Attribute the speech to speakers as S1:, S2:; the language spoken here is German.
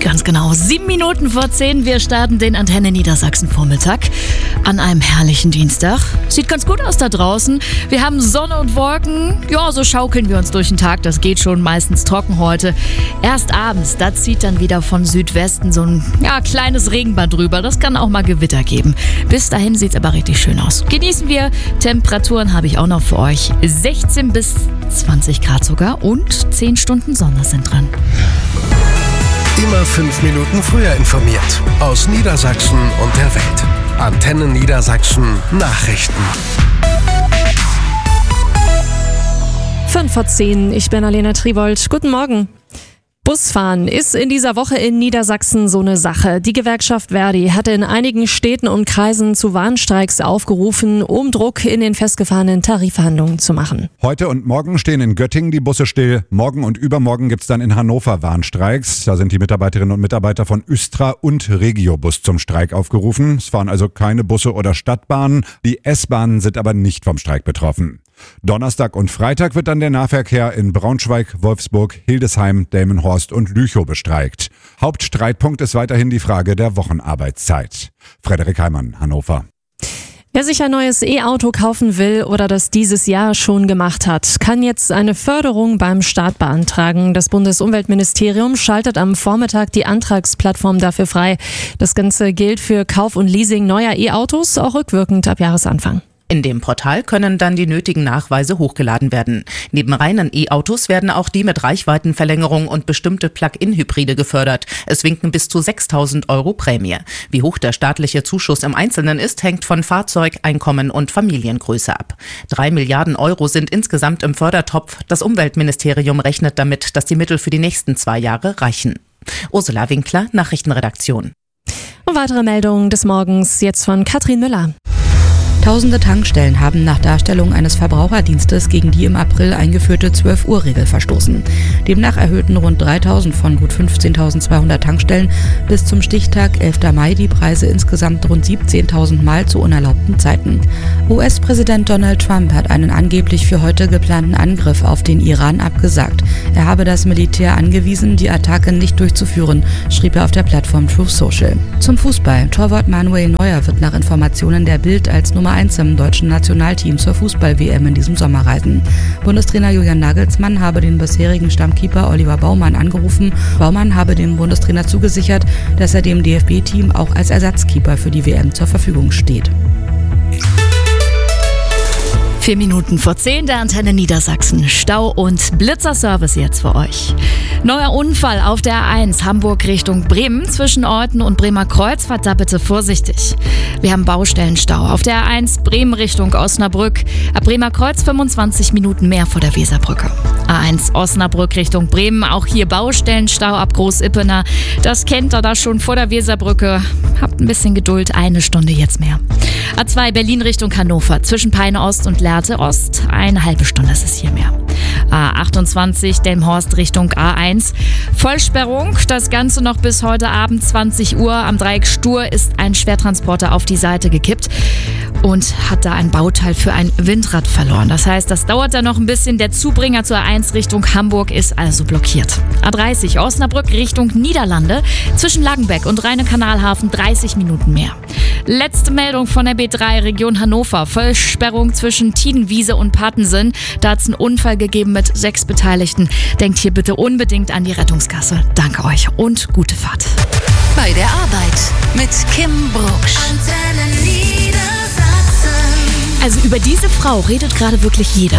S1: Ganz genau, 7 Minuten vor 10. Wir starten den Antenne Niedersachsen Vormittag an einem herrlichen Dienstag. Sieht ganz gut aus da draußen. Wir haben Sonne und Wolken. Ja, so schaukeln wir uns durch den Tag. Das geht schon, meistens trocken heute. Erst abends, da zieht dann wieder von Südwesten so ein kleines Regenband drüber. Das kann auch mal Gewitter geben. Bis dahin sieht es aber richtig schön aus. Genießen wir. Temperaturen habe ich auch noch für euch. 16 bis 20 Grad sogar und 10 Stunden Sonne sind drin.
S2: Immer 5 Minuten früher informiert. Aus Niedersachsen und der Welt. Antenne Niedersachsen Nachrichten.
S3: 5 vor 10, ich bin Alena Tribold. Guten Morgen. Busfahren ist in dieser Woche in Niedersachsen so eine Sache. Die Gewerkschaft Verdi hatte in einigen Städten und Kreisen zu Warnstreiks aufgerufen, um Druck in den festgefahrenen Tarifverhandlungen zu machen.
S4: Heute und morgen stehen in Göttingen die Busse still. Morgen und übermorgen gibt's dann in Hannover Warnstreiks. Da sind die Mitarbeiterinnen und Mitarbeiter von Östra und Regiobus zum Streik aufgerufen. Es fahren also keine Busse oder Stadtbahnen. Die S-Bahnen sind aber nicht vom Streik betroffen. Donnerstag und Freitag wird dann der Nahverkehr in Braunschweig, Wolfsburg, Hildesheim, Delmenhorst und Lüchow bestreikt. Hauptstreitpunkt ist weiterhin die Frage der Wochenarbeitszeit. Frederik Heimann, Hannover.
S3: Wer sich ein neues E-Auto kaufen will oder das dieses Jahr schon gemacht hat, kann jetzt eine Förderung beim Staat beantragen. Das Bundesumweltministerium schaltet am Vormittag die Antragsplattform dafür frei. Das Ganze gilt für Kauf und Leasing neuer E-Autos, auch rückwirkend ab Jahresanfang.
S5: In dem Portal können dann die nötigen Nachweise hochgeladen werden. Neben reinen E-Autos werden auch die mit Reichweitenverlängerung und bestimmte Plug-in-Hybride gefördert. Es winken bis zu 6.000 € Prämie. Wie hoch der staatliche Zuschuss im Einzelnen ist, hängt von Fahrzeug, Einkommen und Familiengröße ab. 3 Milliarden € sind insgesamt im Fördertopf. Das Umweltministerium rechnet damit, dass die Mittel für die nächsten 2 Jahre reichen. Ursula Winkler, Nachrichtenredaktion.
S3: Und weitere Meldungen des Morgens jetzt von Katrin Müller.
S6: Tausende Tankstellen haben nach Darstellung eines Verbraucherdienstes gegen die im April eingeführte 12-Uhr-Regel verstoßen. Demnach erhöhten rund 3.000 von gut 15.200 Tankstellen bis zum Stichtag 11. Mai die Preise insgesamt rund 17.000 Mal zu unerlaubten Zeiten. US-Präsident Donald Trump hat einen angeblich für heute geplanten Angriff auf den Iran abgesagt. Er habe das Militär angewiesen, die Attacke nicht durchzuführen, schrieb er auf der Plattform Truth Social. Zum Fußball. Torwart Manuel Neuer wird nach Informationen der Bild als Nummer 1 im deutschen Nationalteam zur Fußball-WM in diesem Sommer reisen. Bundestrainer Julian Nagelsmann habe den bisherigen Stammkeeper Oliver Baumann angerufen. Baumann habe dem Bundestrainer zugesichert, dass er dem DFB-Team auch als Ersatzkeeper für die WM zur Verfügung steht.
S1: 4 Minuten vor 10 der Antenne Niedersachsen. Stau und Blitzerservice jetzt für euch. Neuer Unfall auf der A1 Hamburg Richtung Bremen zwischen Orten und Bremer Kreuz. Fahrt da bitte vorsichtig. Wir haben Baustellenstau auf der A1 Bremen Richtung Osnabrück. Ab Bremer Kreuz 25 Minuten mehr vor der Weserbrücke. A1 Osnabrück Richtung Bremen. Auch hier Baustellenstau ab Großippener. Das kennt ihr da schon vor der Weserbrücke. Habt ein bisschen Geduld, 1 Stunde jetzt mehr. A2 Berlin Richtung Hannover zwischen Peine Ost und Lehrte Ost. 1,5 Stunde ist es hier mehr. A28 Delmenhorst Richtung A1. Vollsperrung, das Ganze noch bis heute Abend 20 Uhr. Am Dreieck Stur ist ein Schwertransporter auf die Seite gekippt und hat da ein Bauteil für ein Windrad verloren. Das heißt, das dauert dann noch ein bisschen. Der Zubringer zur A1 Richtung Hamburg ist also blockiert. A30 Osnabrück Richtung Niederlande zwischen Langenbeck und Rheine-Kanalhafen 30 Minuten mehr. Letzte Meldung von der B3 Region Hannover. Vollsperrung zwischen Tidenwiese und Patensen. Da hat es einen Unfall gegeben mit 6 Beteiligten. Denkt hier bitte unbedingt an die Rettungskasse. Danke euch und gute Fahrt.
S7: Bei der Arbeit mit Kim Brugsch.
S1: Also über diese Frau redet gerade wirklich jeder.